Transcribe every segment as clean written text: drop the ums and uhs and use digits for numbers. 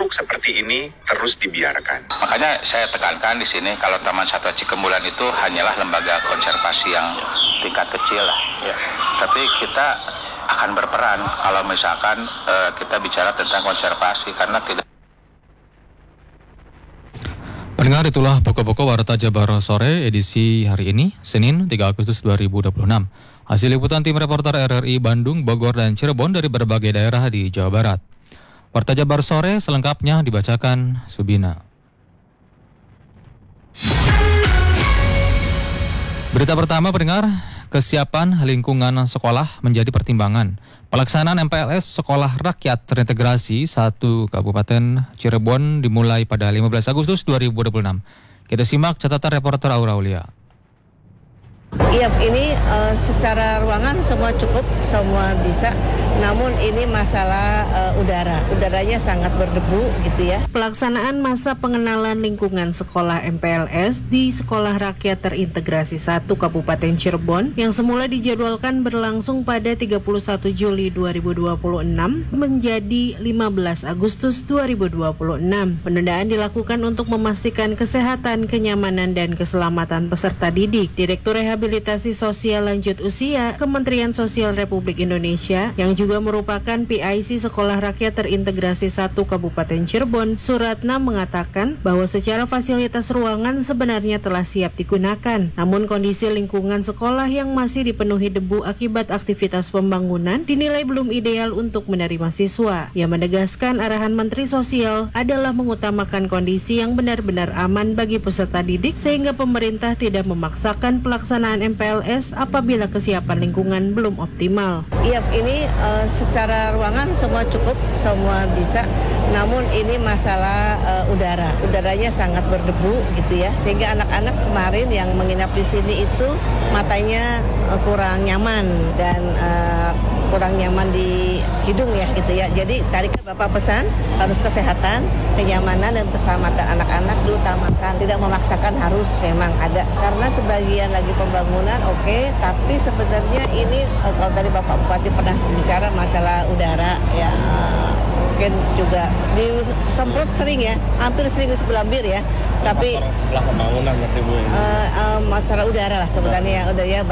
bentuk seperti ini terus dibiarkan. Makanya saya tekankan di sini kalau Taman Satwa Cikembulan itu hanyalah lembaga konservasi yang tingkat kecil lah. Ya. Tapi kita akan berperan kalau misalkan kita bicara tentang konservasi karena tidak. Pendengar, itulah pokok-pokok Warta Jabar Sore edisi hari ini, Senin 3 Agustus 2026. Hasil liputan tim reporter RRI Bandung, Bogor, dan Cirebon dari berbagai daerah di Jawa Barat. Warta Jabar Sore selengkapnya dibacakan Subina. Berita pertama, pendengar, kesiapan lingkungan sekolah menjadi pertimbangan. Pelaksanaan MPLS Sekolah Rakyat Terintegrasi 1 Kabupaten Cirebon dimulai pada 15 Agustus 2026. Kita simak catatan reporter Aura Aulia. Iya, ini secara ruangan semua cukup, semua bisa. Namun ini masalah udaranya sangat berdebu gitu ya. Pelaksanaan masa pengenalan lingkungan sekolah MPLS di Sekolah Rakyat Terintegrasi 1 Kabupaten Cirebon yang semula dijadwalkan berlangsung pada 31 Juli 2026 menjadi 15 Agustus 2026. Penundaan dilakukan untuk memastikan kesehatan, kenyamanan, dan keselamatan peserta didik. Direktur Rehabilitasi Sosial Lanjut Usia Kementerian Sosial Republik Indonesia yang juga merupakan PIC Sekolah Rakyat Terintegrasi 1 Kabupaten Cirebon, Suratna, mengatakan bahwa secara fasilitas ruangan sebenarnya telah siap digunakan. Namun kondisi lingkungan sekolah yang masih dipenuhi debu akibat aktivitas pembangunan dinilai belum ideal untuk menerima siswa. Ia menegaskan arahan Menteri Sosial adalah mengutamakan kondisi yang benar-benar aman bagi peserta didik sehingga pemerintah tidak memaksakan pelaksanaan MPLS apabila kesiapan lingkungan belum optimal. Iya, ini secara ruangan semua cukup, semua bisa. Namun ini masalah udaranya sangat berdebu gitu ya. Sehingga anak-anak kemarin yang menginap di sini itu matanya kurang nyaman dan kurang nyaman di hidung ya gitu ya. Jadi tadi kan Bapak pesan harus kesehatan, kenyamanan, dan keselamatan anak-anak diutamakan. Tidak memaksakan harus memang ada. Karena sebagian lagi pembangunan oke, tapi sebenarnya ini kalau tadi Bapak Bupati pernah bicara masalah udara ya, mungkin juga disemprot sering ya, hampir sering sebelambir ya. Tapi setelah pembangunan berarti Bu. Masalah udara lah sebenarnya, yang udaranya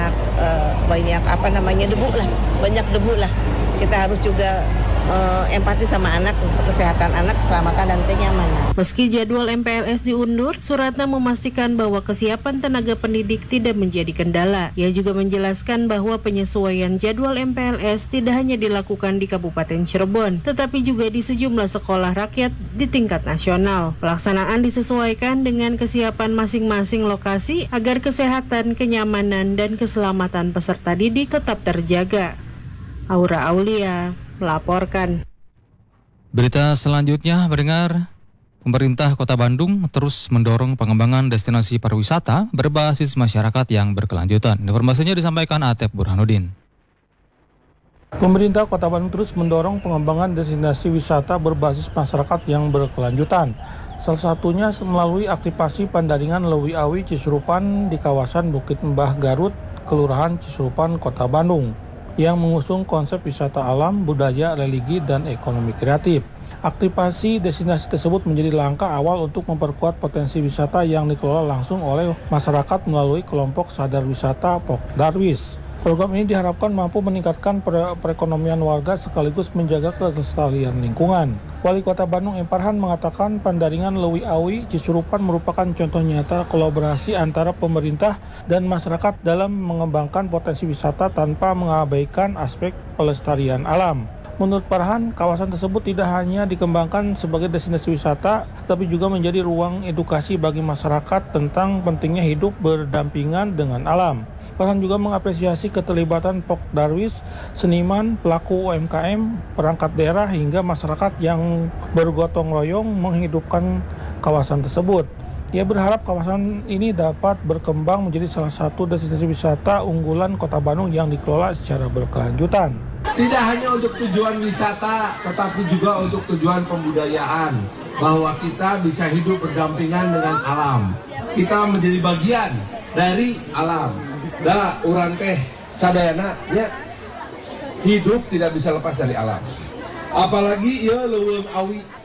banyak apa namanya debu lah, banyak debu lah. Kita harus juga empati sama anak untuk kesehatan anak, keselamatan, dan kenyamanan. Meski jadwal MPLS diundur, Suratna memastikan bahwa kesiapan tenaga pendidik tidak menjadi kendala. Ia juga menjelaskan bahwa penyesuaian jadwal MPLS tidak hanya dilakukan di Kabupaten Cirebon, tetapi juga di sejumlah sekolah rakyat di tingkat nasional. Pelaksanaan disesuaikan dengan kesiapan masing-masing lokasi agar kesehatan, kenyamanan, dan keselamatan peserta didik tetap terjaga. Aura Aulia melaporkan. Berita selanjutnya, mendengar, pemerintah Kota Bandung terus mendorong pengembangan destinasi pariwisata berbasis masyarakat yang berkelanjutan. Informasinya disampaikan Atep Burhanuddin. Pemerintah Kota Bandung terus mendorong pengembangan destinasi wisata berbasis masyarakat yang berkelanjutan. Salah satunya melalui aktivasi pendaringan Lewi Awi Cisurupan di kawasan Bukit Mbah Garut, Kelurahan Cisurupan, Kota Bandung, yang mengusung konsep wisata alam, budaya, religi, dan ekonomi kreatif. Aktivasi destinasi tersebut menjadi langkah awal untuk memperkuat potensi wisata yang dikelola langsung oleh masyarakat melalui kelompok sadar wisata Pokdarwis. Program ini diharapkan mampu meningkatkan perekonomian warga sekaligus menjaga kelestarian lingkungan. Wali Kota Bandung M. Farhan mengatakan pendaringan Lewi Awi Cisurupan merupakan contoh nyata kolaborasi antara pemerintah dan masyarakat dalam mengembangkan potensi wisata tanpa mengabaikan aspek pelestarian alam. Menurut Farhan, kawasan tersebut tidak hanya dikembangkan sebagai destinasi wisata, tapi juga menjadi ruang edukasi bagi masyarakat tentang pentingnya hidup berdampingan dengan alam. Farhan juga mengapresiasi keterlibatan Pokdarwis, seniman, pelaku UMKM, perangkat daerah, hingga masyarakat yang bergotong royong menghidupkan kawasan tersebut. Ia berharap kawasan ini dapat berkembang menjadi salah satu destinasi wisata unggulan Kota Bandung yang dikelola secara berkelanjutan. Tidak hanya untuk tujuan wisata, tetapi juga untuk tujuan pembudayaan, bahwa kita bisa hidup berdampingan dengan alam. Kita menjadi bagian dari alam. Da urang teh sadayana nya hidup tidak bisa lepas dari alam. Apalagi ya Leuweung Awi